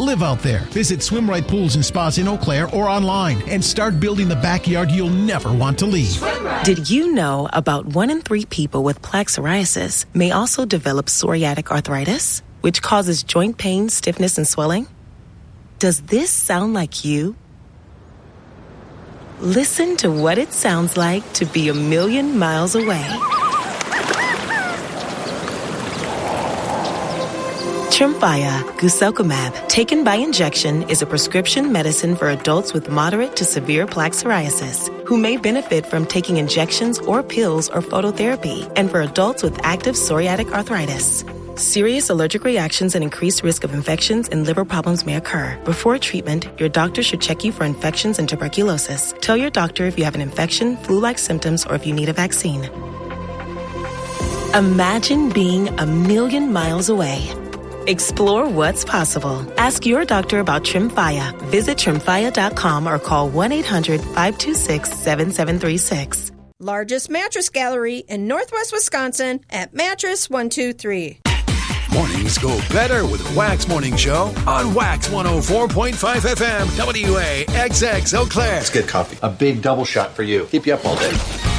live out there. Visit Swim Right Pools and Spas in Eau Claire or online and start building the backyard you'll never want to leave. Did you know about 1 in 3 people with plaque psoriasis may also develop psoriatic arthritis, which causes joint pain, stiffness, and swelling? Does this sound like you? Listen to what it sounds like to be a million miles away. Tremfya guselkumab, taken by injection, is a prescription medicine for adults with moderate to severe plaque psoriasis who may benefit from taking injections or pills or phototherapy, and for adults with active psoriatic arthritis. Serious allergic reactions and increased risk of infections and liver problems may occur. Before treatment, your doctor should check you for infections and tuberculosis. Tell your doctor if you have an infection, flu-like symptoms, or if you need a vaccine. Imagine being a million miles away. Explore what's possible. Ask your doctor about Tremfya. Visit Tremfya.com or call 1-800-526-7736. Largest mattress gallery in Northwest Wisconsin at Mattress 123. Mornings go better with Wax Morning Show on Wax 104.5 FM, WAXX Eau Claire. Let's get coffee. A big double shot for you. Keep you up all day.